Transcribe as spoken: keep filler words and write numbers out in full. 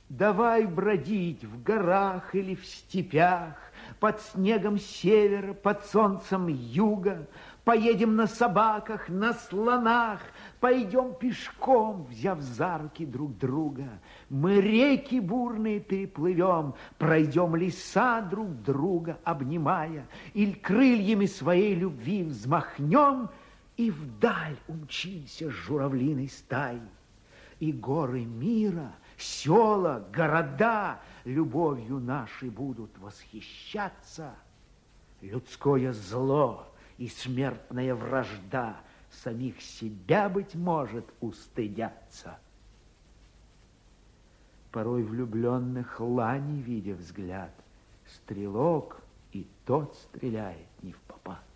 Давай бродить в горах или в степях, под снегом севера, под солнцем юга. Поедем на собаках, на слонах, пойдем пешком, взяв за руки друг друга. Мы реки бурные переплывем, пройдем леса друг друга обнимая, или крыльями своей любви взмахнем и вдаль умчимся с журавлиной стаей. И горы мира, села, города любовью нашей будут восхищаться. Людское зло и смертная вражда самих себя, быть может, устыдятся. Порой влюбленных лани, видя взгляд, стрелок и тот стреляет не впопад.